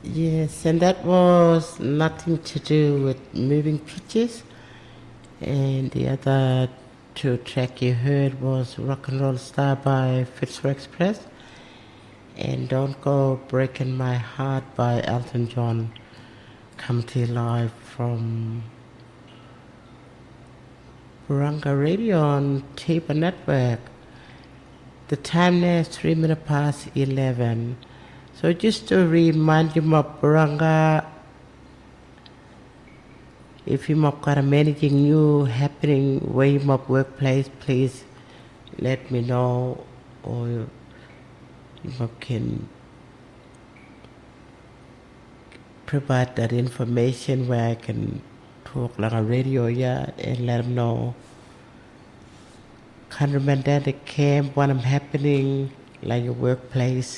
Yes, and that was nothing to do with moving pitches. And the other two track you heard was Rock and Roll Star by Fitzroy Express and Don't Go Breaking My Heart by Elton John. Come to you live from Buranga Radio on Tiba Network. The time now is 3 minutes past 11. So just to remind you of Buranga, if you got a managing new happening where you workplace, please let me know, or you can provide that information where I can talk like a radio and let them know. Can't remember the camp when I'm happening like your workplace,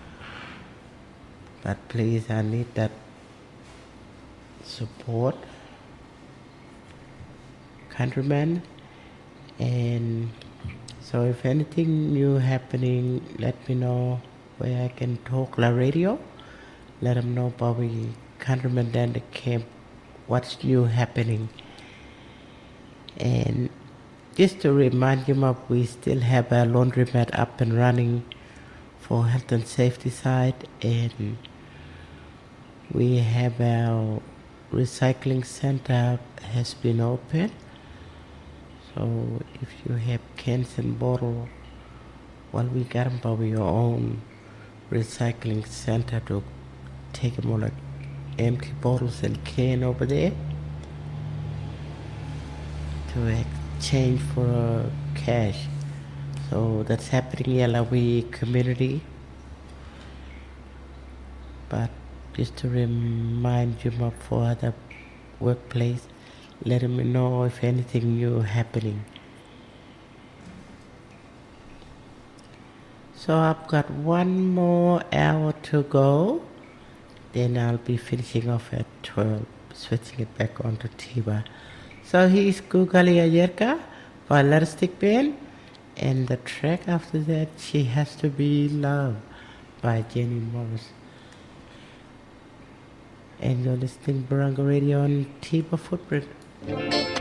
but please I need that support. Countrymen, and so if anything new happening, let me know where I can talk la radio. Let them know about we countrymen down the camp, what's new happening. And just to remind you of, we still have our laundromat up and running for health and safety side, and we have our recycling center has been open. So if you have cans and bottles, well, we got them by your own recycling center to take them all like empty bottles and can over there to exchange for cash. So that's happening in Yalawi community. But just to remind you of for other workplace, let me know if anything new happening. So I've got one more hour to go. Then I'll be finishing off at 12, switching it back onto Tiba. So here's Gugalia Yerka by Elastic Band. And the track after that, She Has to Be Loved by Jenny Morris. And you're listening to Buranga Radio on Tiba Footprint.